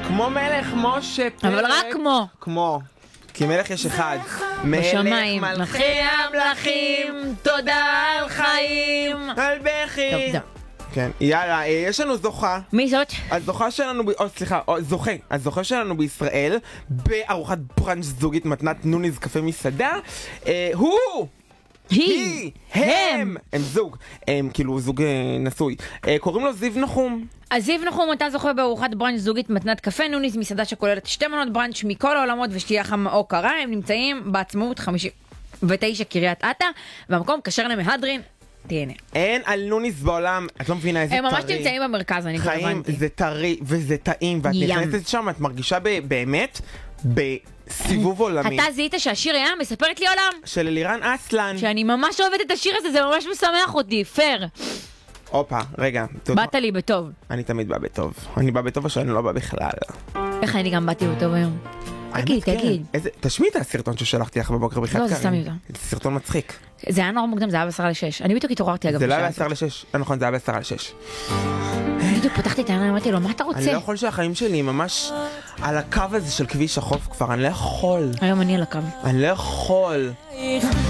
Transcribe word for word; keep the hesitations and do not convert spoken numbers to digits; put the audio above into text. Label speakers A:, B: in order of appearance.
A: כמו מלך משה פרק.
B: אבל רק כמו.
A: כמו. כי מלך יש אחד.
B: בשמיים.
A: מלך מלכי המלכים, תודה על חיים, על בכי.
B: טוב, טוב.
A: כן, יאללה, יש לנו זוכה.
B: מי זאת?
A: הזוכה שלנו, ב... או סליחה, או, זוכה, הזוכה שלנו בישראל בארוחת ברנץ' זוגית מתנת נוניז קפה מסעדה, אה, הוא,
B: היא,
A: הם,
B: הם.
A: הם זוג, הם כאילו זוג אה, נשוי, אה, קוראים לו זיו נחום.
B: אז זיו נחום אתה זוכה בארוחת ברנץ' זוגית מתנת קפה נוניז, מסעדה שכוללת שתי מנות ברנץ' מכל העולמות ושתייה חמה או קרה. הם נמצאים בעצמאות חמישים ותשע קריית אתא, והמקום כשר למהדרין. תהנה. אין
A: על נוניס בעולם, את לא מבינה איזה טרי.
B: הם ממש נמצאים במרכז, אני כבר הבנתי.
A: חיים, זה טרי וזה טעים, ואת
B: ים.
A: נכנסת שם, את מרגישה ב- באמת בסיבוב עולמי.
B: אתה זיהית שהשיר היה מספרת לי עולם?
A: של אלירן אסלן.
B: שאני ממש אוהבת את השיר הזה, זה ממש משמח אותי, פייר.
A: הופה, רגע.
B: באת לי בטוב.
A: אני תמיד בא בטוב. אני בא בטוב או שאני לא בא בכלל.
B: איך אני גם באתי בטוב היום? תגיד,
A: האמת, כן.
B: תגיד.
A: איזה- תשמיעי את הסרטון ששלחתי לך בבוקר בחד
B: לא, זה
A: קרים.
B: סתם יותר.
A: זה סרטון מצחיק.
B: זה היה נורא מוקדם, זה היה בעשרה לשש. אני בדיוק התעוררתי אגב.
A: זה לא היה
B: בשעה
A: בעשרה לשש. אה, נכון, זה היה בעשרה לשש.
B: הזאת. בדיוק פתחתי את העיניים, אמרתי לו, מה אתה
A: אני
B: רוצה?
A: לא יכול שהחיים שלי ממש על הקו הזה של כביש החוף כבר, אני לא יכול.
B: היום אני על הקו.
A: אני לא יכול.